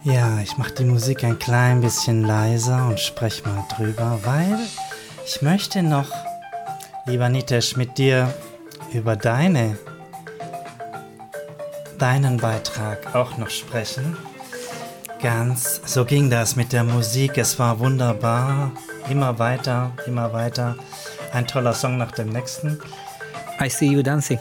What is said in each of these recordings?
Ja, ich mache die Musik ein klein bisschen leiser und spreche mal drüber, weil ich möchte noch, lieber Nitesh, mit dir über deinen Beitrag auch noch sprechen. So ging das mit der Musik, es war wunderbar, immer weiter, ein toller Song nach dem nächsten. I see you dancing.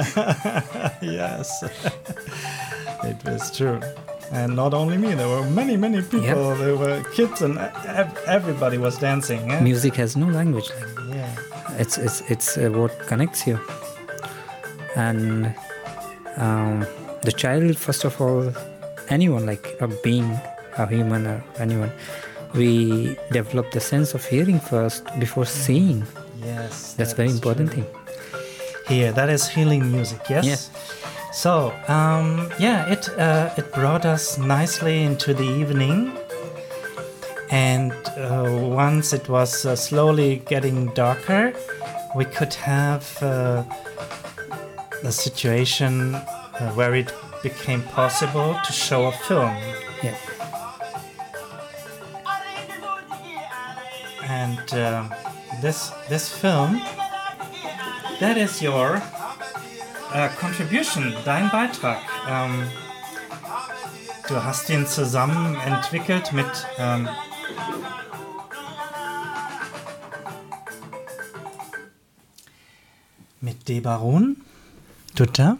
Yes, it was true. And not only me, there were many people, Yeah. There were kids and everybody was dancing. Yeah? Music has no language. Yeah. It's what connects you. And the child, first of all, anyone, like a being, a human or anyone, we develop the sense of hearing first before seeing. Yes. That's very important thing. Here, that is healing music, yes? Yes. So, it brought us nicely into the evening. And once it was slowly getting darker, we could have the situation where it became possible to show a film. Yeah. And this film, that is your contribution, dein Beitrag. Du hast ihn zusammen entwickelt mit Debarun Dutta,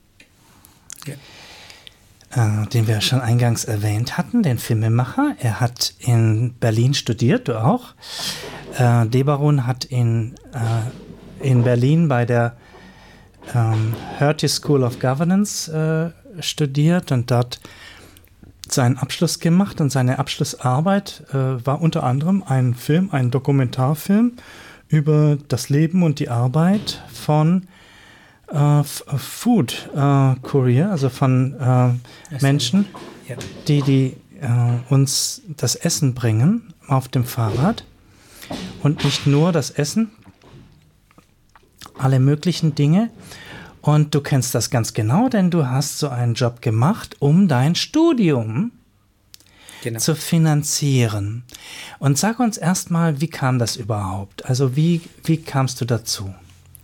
den wir schon eingangs erwähnt hatten, den Filmemacher. Er hat in Berlin studiert, du auch. Debarun hat in Berlin bei der Hertie School of Governance studiert und dort seinen Abschluss gemacht. Und seine Abschlussarbeit war unter anderem ein Dokumentarfilm über das Leben und die Arbeit von Food Courier, also von Menschen, die uns das Essen bringen auf dem Fahrrad. Und nicht nur das Essen, alle möglichen Dinge. Und du kennst das ganz genau, denn du hast so einen Job gemacht, um dein Studium zu finanzieren. Und sag uns erstmal, wie kam das überhaupt? Also wie kamst du dazu?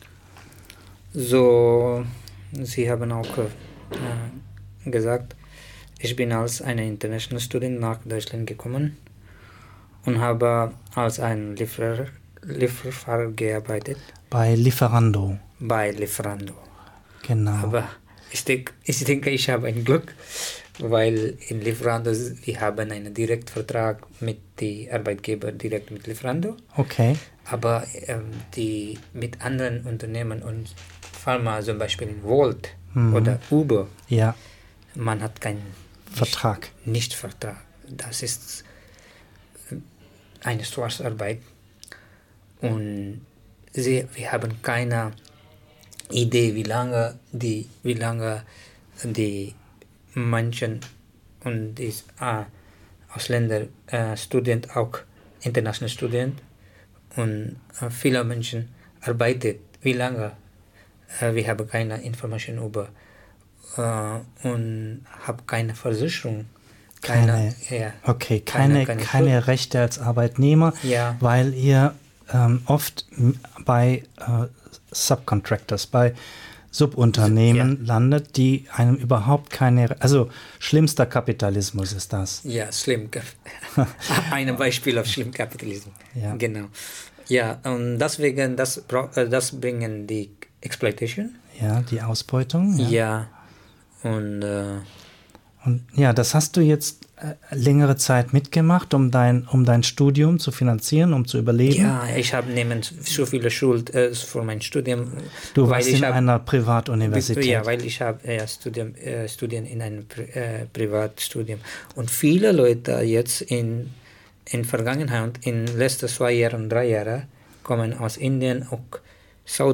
So, Sie haben auch gesagt, ich bin als eine International Student nach Deutschland gekommen und habe als ein Lieferfahrer gearbeitet. Bei Lieferando. Bei Lieferando. Genau. Aber ich denke, ich habe ein Glück, weil in Lieferando, wir haben einen Direktvertrag mit den Arbeitgeber direkt mit Lieferando. Okay. Aber die mit anderen Unternehmen und Pharma, zum Beispiel in Volt oder Uber, man hat keinen Vertrag. Nicht Vertrag. Das ist eine Schwarzarbeit. Und wir haben keine Idee, wie lange die Menschen und die Ausländer, Student, auch international Student und viele Menschen arbeiten, wie lange. Wir haben keine Information über und haben keine Versicherung. Keine Rechte als Arbeitnehmer, weil ihr oft bei Subcontractors, bei Subunternehmen landet, die einem überhaupt keine, also schlimmster Kapitalismus ist das. Ja, ein Beispiel auf schlimm Kapitalismus. Ja. Genau. Ja, und deswegen, das bringen die Exploitation. Ja, die Ausbeutung. Ja. Und ja, das hast du jetzt längere Zeit mitgemacht, um dein Studium zu finanzieren, um zu überleben? Ja, ich habe so viele Schuld für mein Studium. Du warst in einer Privatuniversität? Ja, weil ich habe Studien in einem Privatstudium. Und viele Leute jetzt in Vergangenheit, in den letzten 2 Jahren, 3 Jahren, kommen aus Indien und